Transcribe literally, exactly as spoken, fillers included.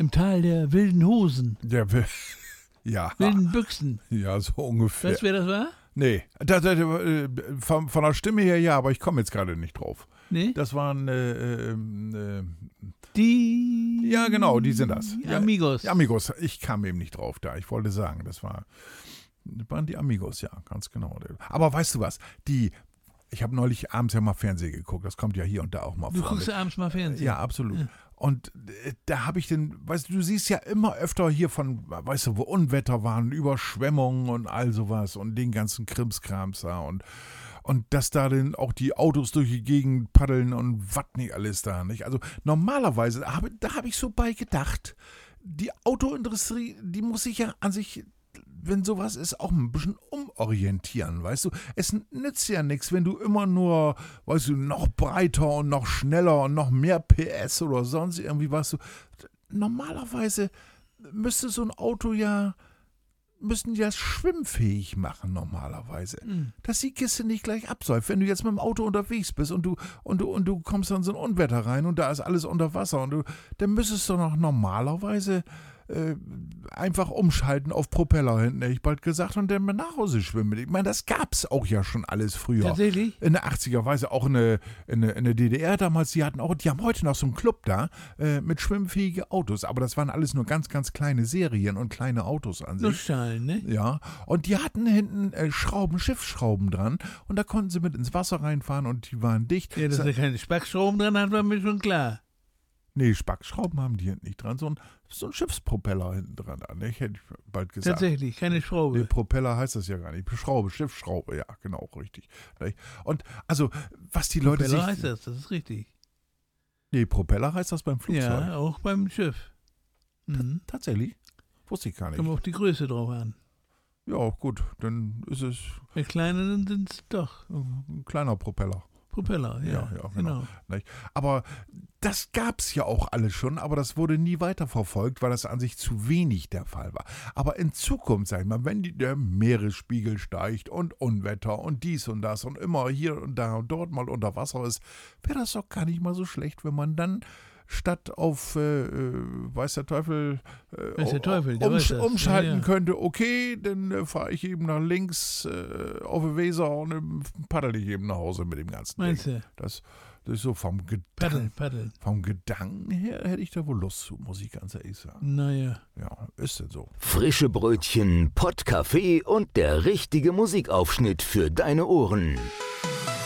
Im Tal der wilden Hosen. Der will, ja. Wilden Büchsen. Ja, so ungefähr. Weißt du, wer das war? Nee, da, da, da, von, von der Stimme her ja, aber ich komme jetzt gerade nicht drauf. Nee? Das waren, äh, äh, äh, Die... ja genau, die sind das. Ja, Amigos. die Amigos, ich kam eben nicht drauf da. Ich wollte sagen, das war, waren die Amigos, ja, ganz genau. Aber weißt du was, die, ich habe neulich abends ja mal Fernsehen geguckt, das kommt ja hier und da auch mal Du vor. guckst ja abends mal Fernsehen. Ja, absolut. Ja. Und äh, da habe ich den, weißt du, du siehst ja immer öfter hier von, weißt du, wo Unwetter waren, Überschwemmungen und all sowas und den ganzen Krimskrams da und Und dass da dann auch die Autos durch die Gegend paddeln und was nicht alles da, nicht? Also normalerweise, hab, da habe ich so bei gedacht, die Autoindustrie, die muss sich ja an sich, wenn sowas ist, auch ein bisschen umorientieren, weißt du? Es nützt ja nichts, wenn du immer nur, weißt du, noch breiter und noch schneller und noch mehr P S oder sonst irgendwie, weißt du. Normalerweise müsste so ein Auto ja müssen die das schwimmfähig machen normalerweise. Mhm. Dass die Kiste nicht gleich absäuft. Wenn du jetzt mit dem Auto unterwegs bist und du, und du, und du kommst dann so ein Unwetter rein und da ist alles unter Wasser und du, dann müsstest du doch normalerweise äh, einfach umschalten auf Propeller hinten, hätte ich bald gesagt, und dann mal nach Hause schwimmen. Ich meine, das gab's auch ja schon alles früher. Tatsächlich? In der achtziger Weise, auch in der, in, der, in der D D R damals, die hatten auch, die haben heute noch so einen Club da äh, mit schwimmfähigen Autos, aber das waren alles nur ganz, ganz kleine Serien und kleine Autos an sich. Nussschalen, ne? Ja, und die hatten hinten äh, Schrauben, Schiffsschrauben dran und da konnten sie mit ins Wasser reinfahren und die waren dicht. Ja, dass da keine Spackschrauben dran hat, war mir schon klar. Nee, Spackschrauben haben die hinten nicht dran, so ein, so ein Schiffspropeller hinten dran. Ich hätte bald gesagt. Tatsächlich, keine Schraube. Nee, Propeller heißt das ja gar nicht. Schraube, Schiffsschraube, ja, genau, richtig. Und also, was die Leute Propeller sich... heißt das, das ist richtig. Nee, Propeller heißt das beim Flugzeug. Ja, auch beim Schiff. Mhm. Ta- tatsächlich? Wusste ich gar nicht. Kommt auf die Größe drauf an. Ja, gut, dann ist es Bei kleinen sind es doch ein kleiner Propeller. Propeller, ja, Ja, ja, genau. genau. Aber das gab's ja auch alles schon, aber das wurde nie weiterverfolgt, weil das an sich zu wenig der Fall war. Aber in Zukunft, sag ich mal, wenn die, der Meeresspiegel steigt und Unwetter und dies und das und immer hier und da und dort mal unter Wasser ist, wäre das doch gar nicht mal so schlecht, wenn man dann statt auf, äh, weiß der Teufel, äh, Weiß der Teufel, der umsch- weiß das. umschalten Ja, ja. könnte, okay, dann äh, fahre ich eben nach links äh, auf die Weser und dann paddel ich eben nach Hause mit dem ganzen Meinst Ding. du? Das, das ist so vom Paddeln, Gedanken, paddeln. vom Gedanken her hätte ich da wohl Lust zu, muss ich ganz ehrlich sagen. Naja. Ja, ist denn so. Frische Brötchen, Pottkaffee und der richtige Musikaufschnitt für deine Ohren.